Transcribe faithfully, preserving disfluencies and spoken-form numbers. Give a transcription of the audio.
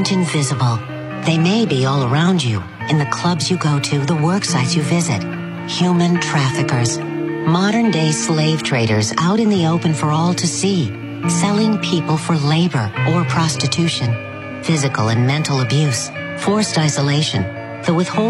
aren't invisible. They may be all around you, in the clubs you go to, the work sites you visit. Human traffickers. Modern-day slave traders out in the open for all to see, selling people for labor or prostitution. Physical and mental abuse, forced isolation, the withholding